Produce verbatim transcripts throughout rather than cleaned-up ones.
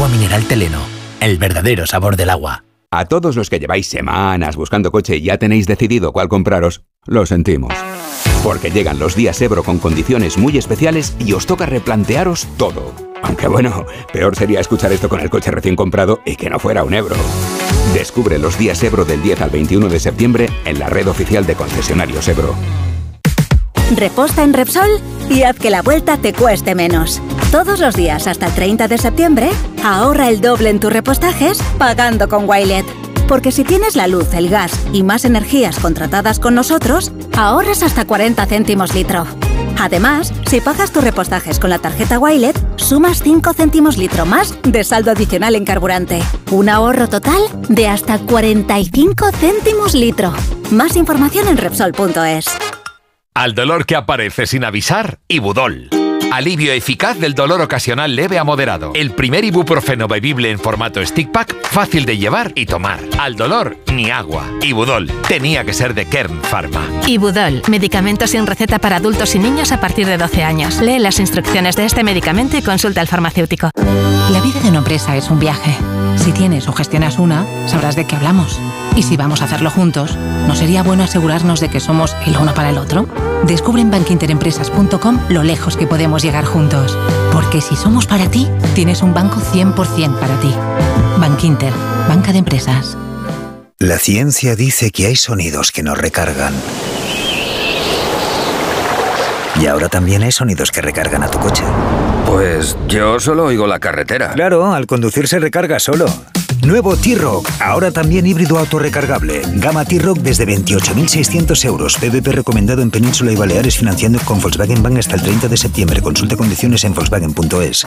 Agua mineral Teleno, el verdadero sabor del agua. A todos los que lleváis semanas buscando coche y ya tenéis decidido cuál compraros, lo sentimos. Porque llegan los días Ebro con condiciones muy especiales y os toca replantearos todo. Aunque bueno, peor sería escuchar esto con el coche recién comprado y que no fuera un Ebro. Descubre los días Ebro del diez al veintiuno de septiembre en la red oficial de concesionarios Ebro. Reposta en Repsol y haz que la vuelta te cueste menos. Todos los días hasta el treinta de septiembre, ahorra el doble en tus repostajes pagando con Wilet. Porque si tienes la luz, el gas y más energías contratadas con nosotros, ahorras hasta cuarenta céntimos litro. Además, si pagas tus repostajes con la tarjeta Wilet, sumas cinco céntimos litro más de saldo adicional en carburante. Un ahorro total de hasta cuarenta y cinco céntimos litro. Más información en Repsol punto es. Al dolor que aparece sin avisar, Ibudol. Alivio eficaz del dolor ocasional leve a moderado. El primer ibuprofeno bebible en formato stick pack, fácil de llevar y tomar. Al dolor, ni agua. Ibudol. Tenía que ser de Kern Pharma. Ibudol. Medicamento sin receta para adultos y niños a partir de doce años. Lee las instrucciones de este medicamento y consulta al farmacéutico. La vida de una empresa es un viaje. Si tienes o gestionas una, sabrás de qué hablamos. Y si vamos a hacerlo juntos, ¿no sería bueno asegurarnos de que somos el uno para el otro? Descubre en bankinterempresas punto com lo lejos que podemos llegar juntos. Porque si somos para ti, tienes un banco cien por ciento para ti. Bankinter, banca de empresas. La ciencia dice que hay sonidos que nos recargan. Y ahora también hay sonidos que recargan a tu coche. Pues yo solo oigo la carretera. Claro, al conducir se recarga solo. Nuevo T-Roc, ahora también híbrido autorrecargable. Gama T-Roc desde veintiocho mil seiscientos euros. P V P recomendado en Península y Baleares, financiando con Volkswagen Bank hasta el treinta de septiembre. Consulte condiciones en volkswagen punto es.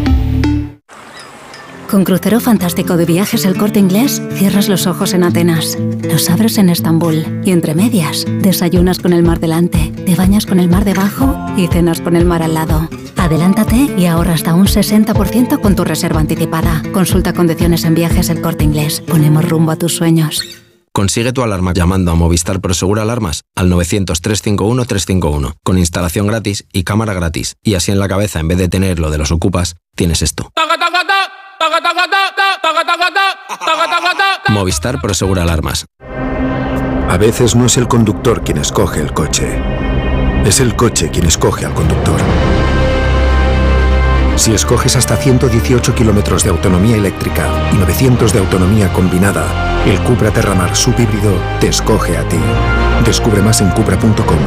Con Crucero Fantástico de Viajes El Corte Inglés, cierras los ojos en Atenas, los abres en Estambul y entre medias, desayunas con el mar delante, te bañas con el mar debajo y cenas con el mar al lado. Adelántate y ahorra hasta un sesenta por ciento con tu reserva anticipada. Consulta condiciones en Viajes El Corte Inglés. Ponemos rumbo a tus sueños. Consigue tu alarma llamando a Movistar Prosegura Alarmas al novecientos, trescientos cincuenta y uno, trescientos cincuenta y uno, con instalación gratis y cámara gratis. Y así en la cabeza, en vez de tener lo de los ocupas, tienes esto. Movistar Prosegura Alarmas. A veces no es el conductor quien escoge el coche, es el coche quien escoge al conductor. Si escoges hasta ciento dieciocho kilómetros de autonomía eléctrica y novecientos de autonomía combinada, el Cupra Terramar subhíbrido te escoge a ti. Descubre más en cupra punto com.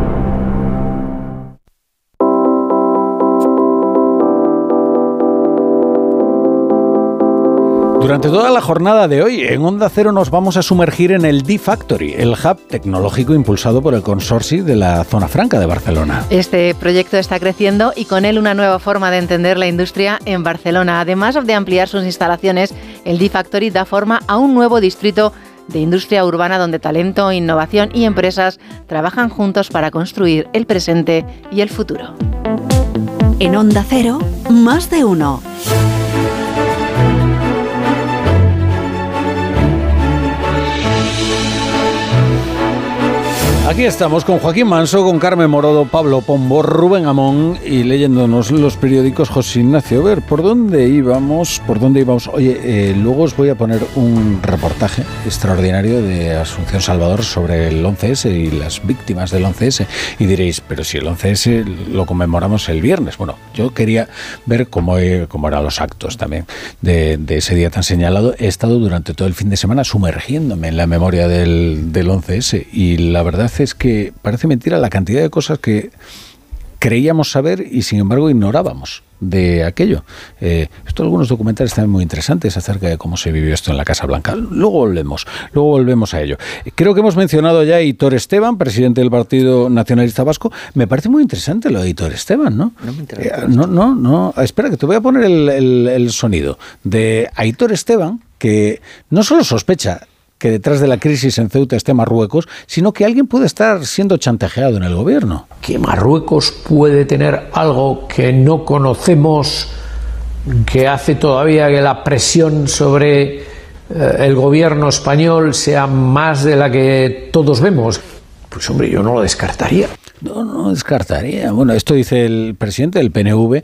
Durante toda la jornada de hoy, en Onda Cero nos vamos a sumergir en el D-Factory, el hub tecnológico impulsado por el Consorci de la Zona Franca de Barcelona. Este proyecto está creciendo y con él una nueva forma de entender la industria en Barcelona. Además de ampliar sus instalaciones, el D-Factory da forma a un nuevo distrito de industria urbana donde talento, innovación y empresas trabajan juntos para construir el presente y el futuro. En Onda Cero, más de uno. Aquí estamos con Joaquín Manso, con Carmen Morodo, Pablo Pombo, Rubén Amón y leyéndonos los periódicos José Ignacio. A ver, ¿por dónde íbamos? ¿Por dónde íbamos? Oye, eh, luego os voy a poner un reportaje extraordinario de Asunción Salvador sobre el once ese y las víctimas del once ese. Y diréis, pero si el once ese lo conmemoramos el viernes. Bueno, yo quería ver cómo, eh, cómo eran los actos también de, de ese día tan señalado. He estado durante todo el fin de semana sumergiéndome en la memoria del, del once ese y la verdad es que parece mentira la cantidad de cosas que creíamos saber y sin embargo ignorábamos de aquello. Eh, esto algunos documentales también muy interesantes acerca de cómo se vivió esto en la Casa Blanca. Luego volvemos, luego volvemos a ello. Creo que hemos mencionado ya a Aitor Esteban, presidente del Partido Nacionalista Vasco. Me parece muy interesante lo de Aitor Esteban, ¿no? No me interesa. Eh, no, no, no. Espera, que te voy a poner el, el, el sonido de Aitor Esteban, que no solo sospecha que detrás de la crisis en Ceuta esté Marruecos, sino que alguien puede estar siendo chantajeado en el gobierno. Que Marruecos puede tener algo que no conocemos, que hace todavía que la presión sobre eh, el gobierno español sea más de la que todos vemos. Pues hombre, yo no lo descartaría. No, no descartaría. Bueno, esto dice el presidente del P N V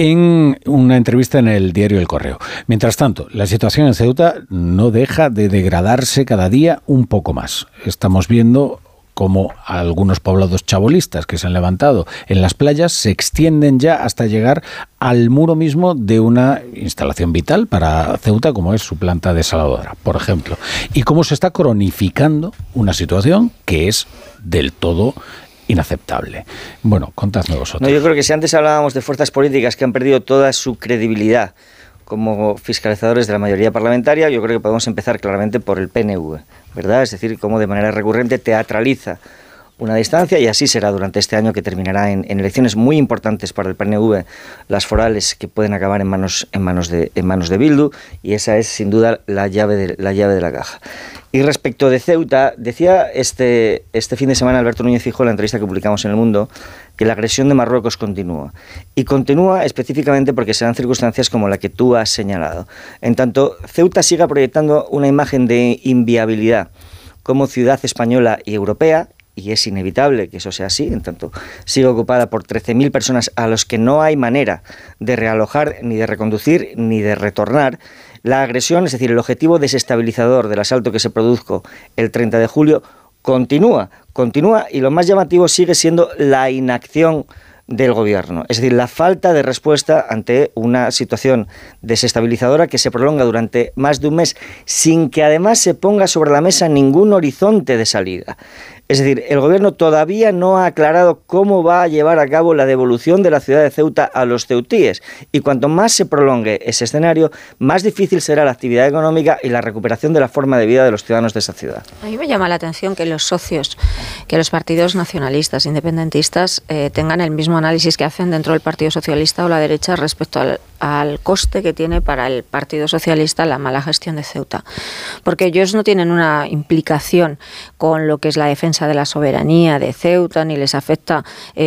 en una entrevista en el diario El Correo. Mientras tanto, la situación en Ceuta no deja de degradarse cada día un poco más. Estamos viendo como algunos poblados chabolistas que se han levantado en las playas se extienden ya hasta llegar al muro mismo de una instalación vital para Ceuta como es su planta desaladora, por ejemplo. Y cómo se está cronificando una situación que es del todo inaceptable. Bueno, contadme vosotros. No, yo creo que si antes hablábamos de fuerzas políticas que han perdido toda su credibilidad como fiscalizadores de la mayoría parlamentaria, yo creo que podemos empezar claramente por el P N V, ¿verdad? Es decir, cómo de manera recurrente teatraliza una distancia, y así será durante este año, que terminará en, en elecciones muy importantes para el P N V, las forales, que pueden acabar en manos en manos de en manos de Bildu, y esa es sin duda la llave de la llave de la caja. Y respecto de Ceuta, decía este este fin de semana Alberto Núñez Feijóo en la entrevista que publicamos en El Mundo que la agresión de Marruecos continúa. Y continúa específicamente porque se dan circunstancias como la que tú has señalado. En tanto, Ceuta siga proyectando una imagen de inviabilidad como ciudad española y europea, y es inevitable que eso sea así, en tanto sigue ocupada por trece mil personas a los que no hay manera de realojar, ni de reconducir, ni de retornar, la agresión, es decir, el objetivo desestabilizador del asalto que se produjo el treinta de julio, continúa, continúa, y lo más llamativo sigue siendo la inacción del gobierno, es decir, la falta de respuesta ante una situación desestabilizadora que se prolonga durante más de un mes sin que además se ponga sobre la mesa ningún horizonte de salida. Es decir, el gobierno todavía no ha aclarado cómo va a llevar a cabo la devolución de la ciudad de Ceuta a los ceutíes, y cuanto más se prolongue ese escenario, más difícil será la actividad económica y la recuperación de la forma de vida de los ciudadanos de esa ciudad. A mí me llama la atención que los socios, que los partidos nacionalistas, independentistas, eh, tengan el mismo análisis que hacen dentro del Partido Socialista o la derecha respecto al, al coste que tiene para el Partido Socialista la mala gestión de Ceuta. Porque ellos no tienen una implicación con lo que es la defensa de la soberanía de Ceuta, ni les afecta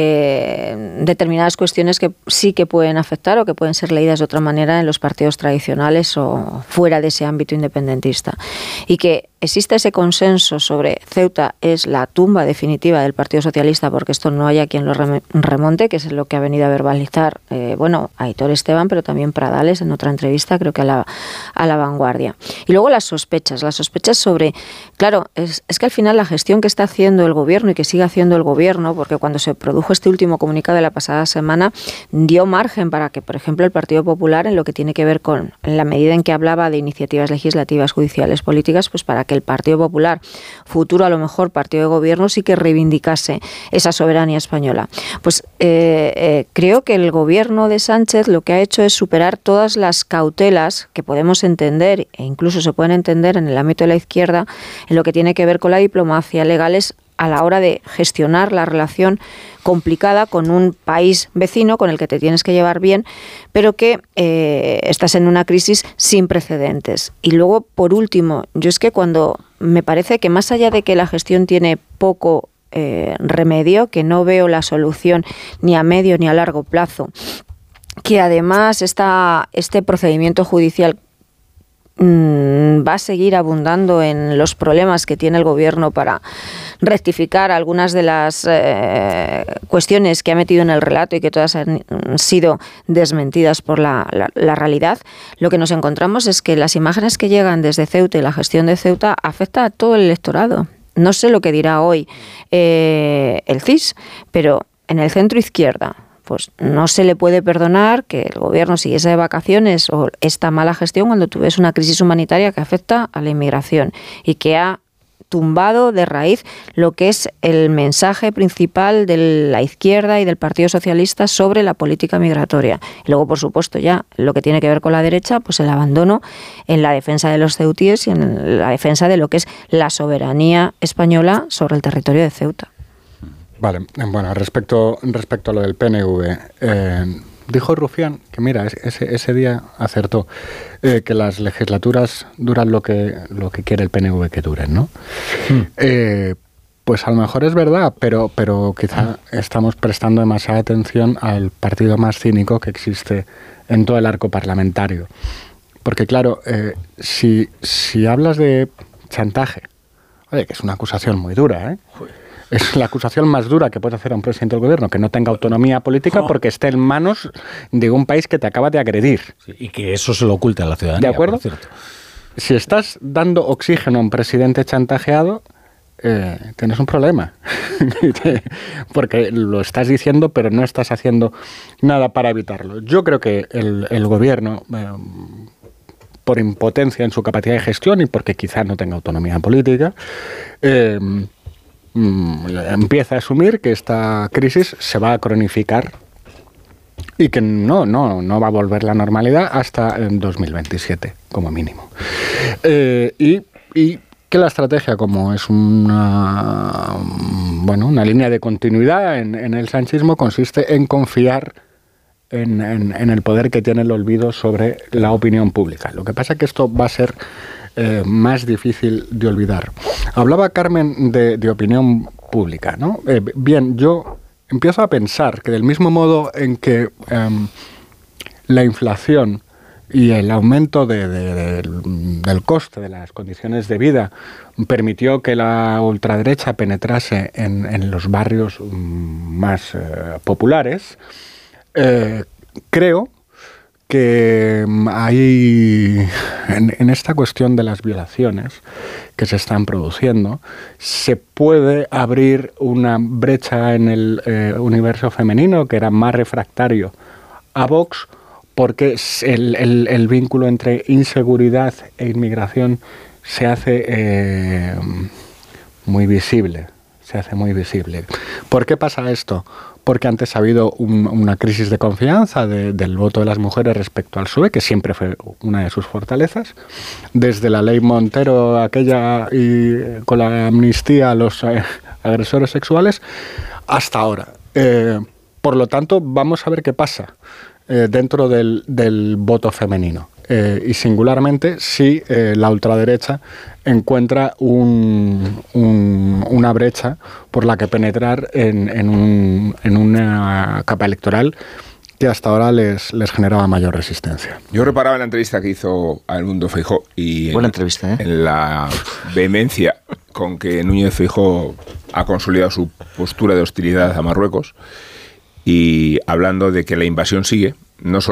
eh, determinadas cuestiones que sí que pueden afectar o que pueden ser leídas de otra manera en los partidos tradicionales o fuera de ese ámbito independentista. Y que existe ese consenso sobre Ceuta es la tumba definitiva del Partido Socialista, porque esto no haya quien lo remonte, que es lo que ha venido a verbalizar, eh, bueno, Aitor Esteban, pero también Pradales en otra entrevista, creo que a la, a la Vanguardia. Y luego las sospechas, las sospechas sobre, claro, es, es que al final la gestión que está haciendo el gobierno y que sigue haciendo el gobierno, porque cuando se produjo este último comunicado de la pasada semana, dio margen para que, por ejemplo, el Partido Popular, en lo que tiene que ver con, en la medida en que hablaba de iniciativas legislativas, judiciales, políticas, pues para que el Partido Popular, futuro a lo mejor partido de gobierno, sí que reivindicase esa soberanía española. Pues eh, eh, creo que el gobierno de Sánchez lo que ha hecho es superar todas las cautelas que podemos entender, e incluso se pueden entender en el ámbito de la izquierda, en lo que tiene que ver con la diplomacia, legales, a la hora de gestionar la relación complicada con un país vecino con el que te tienes que llevar bien, pero que eh, estás en una crisis sin precedentes. Y luego, por último, yo es que cuando me parece que más allá de que la gestión tiene poco eh, remedio, que no veo la solución ni a medio ni a largo plazo, que además esta, este procedimiento judicial va a seguir abundando en los problemas que tiene el gobierno para rectificar algunas de las eh, cuestiones que ha metido en el relato y que todas han sido desmentidas por la, la, la realidad. Lo que nos encontramos es que las imágenes que llegan desde Ceuta y la gestión de Ceuta afecta a todo el electorado. No sé lo que dirá hoy eh, el C I S, pero en el centro izquierda, pues no se le puede perdonar que el gobierno siguiese de vacaciones o esta mala gestión cuando tú ves una crisis humanitaria que afecta a la inmigración y que ha tumbado de raíz lo que es el mensaje principal de la izquierda y del Partido Socialista sobre la política migratoria. Y luego, por supuesto, ya lo que tiene que ver con la derecha, pues el abandono en la defensa de los ceutíes y en la defensa de lo que es la soberanía española sobre el territorio de Ceuta. Vale, bueno, respecto, respecto a lo del P N V, eh, dijo Rufián que, mira, ese, ese día acertó, eh, que las legislaturas duran lo que, lo que quiere el P N V que duren, ¿no? Hmm. Eh, pues a lo mejor es verdad, pero, pero quizá estamos prestando demasiada atención al partido más cínico que existe en todo el arco parlamentario. Porque claro, eh, si, si hablas de chantaje, oye, que es una acusación muy dura, ¿eh? Es la acusación más dura que puede hacer a un presidente del gobierno, que no tenga autonomía política porque esté en manos de un país que te acaba de agredir. Sí, y que eso se lo oculta a la ciudadanía. ¿De acuerdo? Por cierto. Si estás dando oxígeno a un presidente chantajeado, eh, tienes un problema. Porque lo estás diciendo, pero no estás haciendo nada para evitarlo. Yo creo que el, el gobierno, eh, por impotencia en su capacidad de gestión y porque quizá no tenga autonomía política, eh, empieza a asumir que esta crisis se va a cronificar y que no, no, no va a volver la normalidad hasta en dos mil veintisiete, como mínimo. Eh, y, y que la estrategia, como es una, bueno, una línea de continuidad en, en el sanchismo, consiste en confiar en, en, en el poder que tiene el olvido sobre la opinión pública. Lo que pasa es que esto va a ser Eh, más difícil de olvidar. Hablaba Carmen de, de opinión pública, ¿no? Eh, bien, yo empiezo a pensar que del mismo modo en que eh, la inflación y el aumento de, de, de, del coste de las condiciones de vida permitió que la ultraderecha penetrase en, en los barrios más eh, populares, eh, creo que hay, en, en esta cuestión de las violaciones que se están produciendo, se puede abrir una brecha en el eh, universo femenino que era más refractario a Vox, porque el, el, el vínculo entre inseguridad e inmigración se hace eh, muy visible, se hace muy visible. ¿Por qué pasa esto? Porque antes ha habido un, una crisis de confianza de, del voto de las mujeres respecto al P S O E, que siempre fue una de sus fortalezas. Desde la ley Montero, aquella y con la amnistía a los eh, agresores sexuales, hasta ahora. Eh, por lo tanto, vamos a ver qué pasa eh, dentro del, del voto femenino. Eh, y singularmente si eh, la ultraderecha encuentra un, un, una brecha por la que penetrar en, en, un, en una capa electoral que hasta ahora les, les generaba mayor resistencia. Yo reparaba en la entrevista que hizo a El Mundo Feijóo y Buena en, entrevista, ¿eh? en la vehemencia con que Núñez Feijóo ha consolidado su postura de hostilidad a Marruecos y hablando de que la invasión sigue, no solo